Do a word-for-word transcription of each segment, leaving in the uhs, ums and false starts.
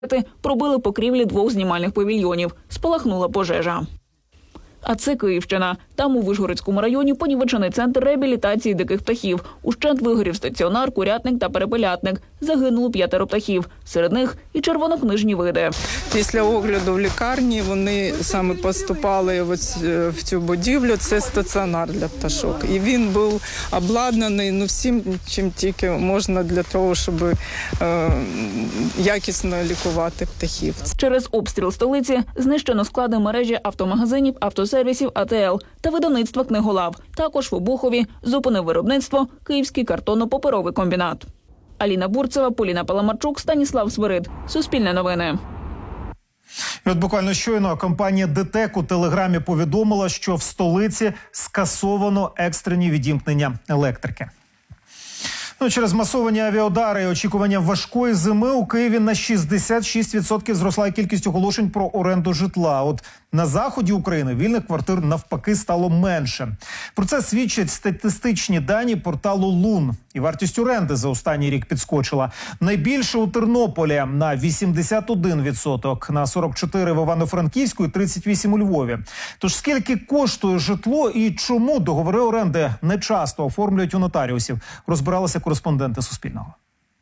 пробили покрівлі двох знімальних павільйонів. Спалахнула пожежа. А це Київщина. Там у Вишгородському районі понівечений центр реабілітації диких птахів. Ущент вигорів стаціонар, курятник та перепелятник. Загинуло п'ятеро птахів. Серед них і червонокнижні види. Після огляду в лікарні вони саме поступали в цю будівлю. Це стаціонар для пташок. І він був обладнаний ну, всім, чим тільки можна для того, щоб е, якісно лікувати птахів. Через обстріл столиці знищено склади мережі автомагазинів, автосервісів А Т Л та видавництва «Книголав». Також в Обухові зупинив виробництво Київський картонно-паперовий комбінат. Аліна Бурцева, Поліна Паламарчук, Станіслав Свирид. Суспільне новини. І от буквально щойно компанія ДТЕК у Телеграмі повідомила, що в столиці скасовано екстрені відімкнення електрики. Ну, через масовані авіаудари і очікування важкої зими у Києві на шістдесят шість відсотків зросла кількість оголошень про оренду житла. От на заході України вільних квартир навпаки стало менше. Про це свідчать статистичні дані порталу Лун. І вартість оренди за останній рік підскочила. Найбільше у Тернополі на вісімдесят один відсоток, на сорок чотири відсотки в Івано-Франківську і тридцять вісім відсотків у Львові. Тож скільки коштує житло і чому договори оренди не часто оформлюють у нотаріусів, розбиралися кореспонденти Суспільного.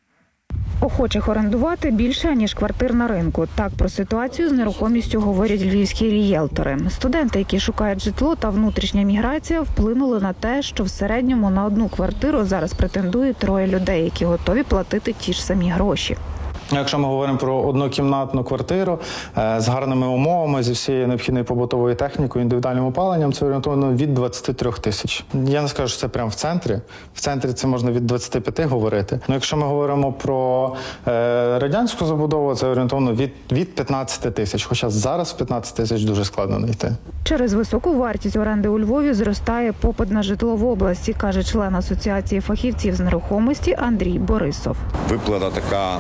Охочих орендувати більше, ніж квартир на ринку. Так про ситуацію з нерухомістю говорять львівські рієлтори. Студенти, які шукають житло, та внутрішня міграція вплинули на те, що в середньому на одну квартиру зараз претендують троє людей, які готові платити ті ж самі гроші. Якщо ми говоримо про однокімнатну квартиру з гарними умовами, зі всією необхідною побутовою технікою, індивідуальним опаленням, це орієнтовно від двадцяти трьох тисяч. Я не скажу, що це прямо в центрі. В центрі це можна від двадцяти п'яти говорити. Ну, якщо ми говоримо про е, радянську забудову, це орієнтовно від, від п'ятнадцяти тисяч. Хоча зараз п'ятнадцять тисяч дуже складно знайти. Через високу вартість оренди у Львові зростає попит на житло в області, каже член Асоціації фахівців з нерухомості Андрій Борисов. Виплата така...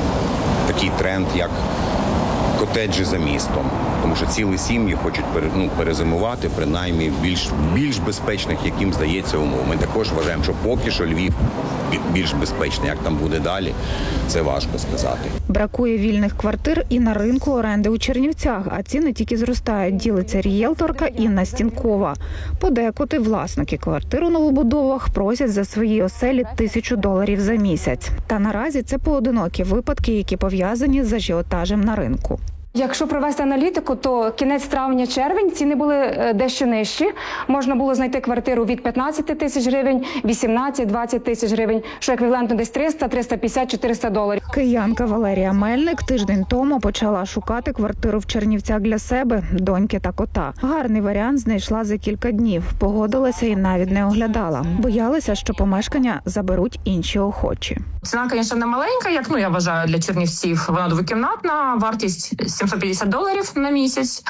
такий тренд, як котеджі за містом. Тому що цілі сім'ї хочуть ну, перезимувати, принаймні, більш, більш безпечних, яким здається, умов. Ми також вважаємо, що поки що Львів більш безпечний. Як там буде далі, це важко сказати. Бракує вільних квартир і на ринку оренди у Чернівцях, а ціни тільки зростають, ділиться рієлторка Інна Стінкова. Подекуди власники квартир у новобудовах просять за свої оселі тисячу доларів за місяць. Та наразі це поодинокі випадки, які пов'язані з ажіотажем на ринку. Якщо провести аналітику, то кінець травня-червень ціни були дещо нижчі. Можна було знайти квартиру від п'ятнадцяти тисяч гривень, вісімнадцять-двадцять тисяч гривень, що еквівалентно десь триста, триста п'ятдесят, чотириста доларів. Киянка Валерія Мельник тиждень тому почала шукати квартиру в Чернівцях для себе, доньки та кота. Гарний варіант знайшла за кілька днів. Погодилася і навіть не оглядала. Боялася, що помешкання заберуть інші охочі. Ціна, звісно, не маленька, як, ну, я вважаю, для Чернівців. Вона двокімнатна, вартість сімсот п'ятдесят доларів на місяць.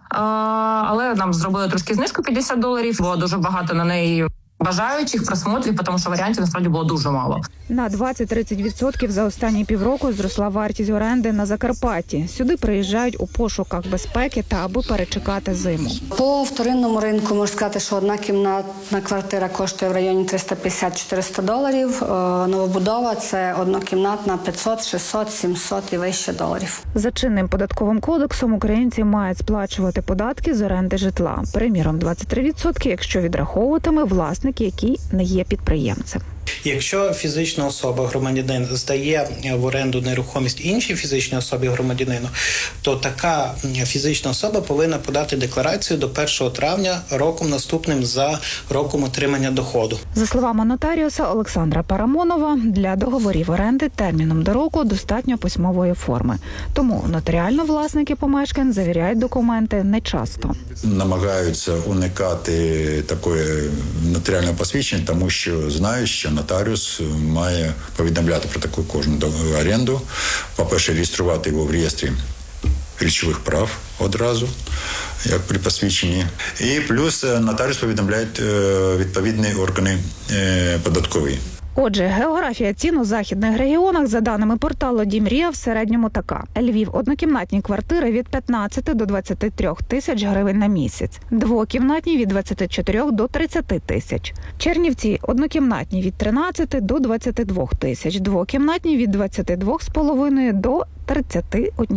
Але нам зробили трошки знижку п'ятдесят доларів. Було дуже багато на неї бажаючих просмотрів, тому що варіантів насправді було дуже мало. На двадцять-тридцять відсотків за останні півроку зросла вартість оренди на Закарпатті. Сюди приїжджають у пошуках безпеки та аби перечекати зиму. По вторинному ринку можна сказати, що одна кімнатна квартира коштує в районі триста п'ятдесят - чотириста доларів. Новобудова – це однокімнатна п'ятсот, шістсот, сімсот і вище доларів. За чинним податковим кодексом українці мають сплачувати податки з оренди житла. Приміром, двадцять три відсотки, якщо відраховуватиме власник, який не є підприємцем. Якщо фізична особа, громадянин, здає в оренду нерухомість іншій фізичній особі громадянину, то така фізична особа повинна подати декларацію до першого травня роком наступним за роком отримання доходу. За словами нотаріуса Олександра Парамонова, для договорів оренди терміном до року достатньо письмової форми. Тому нотаріально власники помешкань завіряють документи нечасто. Намагаються уникати такої нотаріального посвідчення, тому що знають, що нотаріус має повідомляти про таку кожну оренду. По-перше, реєструвати його в реєстрі речових прав одразу, як при посвідченні. І плюс нотаріус повідомляє відповідні органи податкові. Отже, географія цін у західних регіонах, за даними порталу Дімрія, в середньому така. Львів – однокімнатні квартири від п'ятнадцяти до двадцяти трьох тисяч гривень на місяць. Двокімнатні – від двадцяти чотирьох до тридцяти тисяч. Чернівці – однокімнатні від тринадцяти до двадцяти двох тисяч. Двокімнатні – від двадцяти двох з половиною до тридцяти однієї